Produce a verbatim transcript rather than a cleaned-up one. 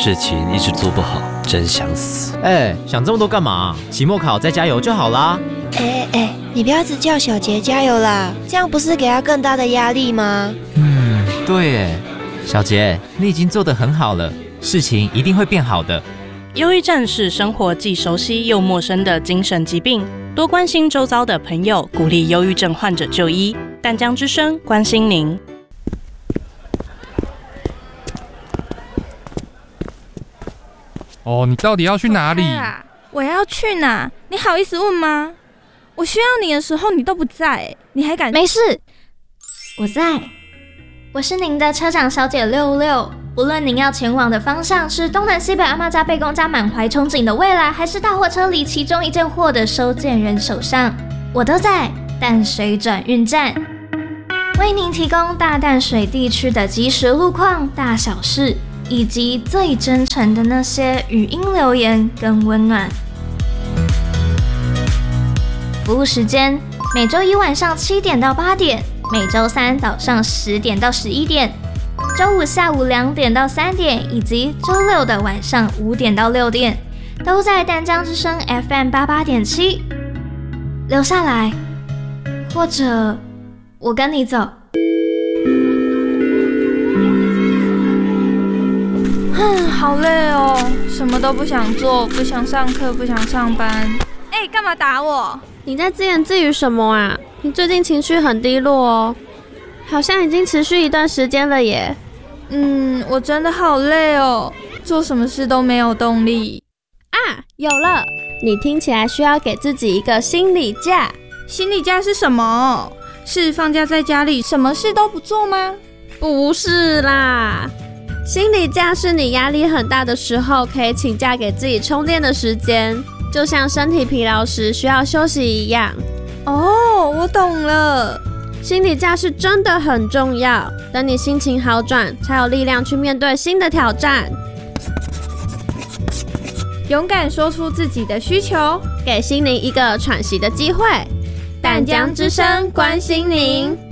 事情一直做不好，真想死。 哎，想这么多干嘛？期末考再加油就好啦。 哎哎，你不要只叫小杰加油啦，这样不是给他更大的压力吗？ 嗯，对耶，小杰，你已经做得很好了，事情一定会变好的。 忧郁症是生活既熟悉又陌生的精神疾病，多关心周遭的朋友，鼓励忧郁症患者就医。淡江之声关心您。 哦，你到底要去哪里？ 我要去哪？你好意思问吗？我需要你的时候你都不在，你还敢？ 没事，我在。我是您的车长小姐六六。无论您要前往的方向是东南西北阿嬷家、贝公家满怀憧憬的未来，还是大货车里其中一件货的收件人手上，我都在淡水转运站，为您提供大淡水地区的即时路况、大小事，以及最真诚的那些语音留言跟温暖。服务时间：每周一晚上七点到八点，每周三早上十点到十一点。周五下午两点到三点，以及周六的晚上五点到六点，都在淡江之声 F M 八八点七。留下来，或者我跟你走。 哼，好累哦，什么都不想做，不想上课，不想上班。哎，干嘛打我？ 你在自言自语什么啊？你最近情绪很低落哦，好像已经持续一段时间了耶。 嗯，我真的好累哦，做什么事都没有动力。 啊，有了！你听起来需要给自己一个心理假。 心理假是什么？是放假在家里什么事都不做吗？ 不是啦，心理假是你压力很大的时候可以请假给自己充电的时间，就像身体疲劳时需要休息一样。 哦，我懂了。 心理假是真的很重要，等你心情好转，才有力量去面对新的挑战。 勇敢说出自己的需求， 给心灵一个喘息的机会。淡江之声关心您。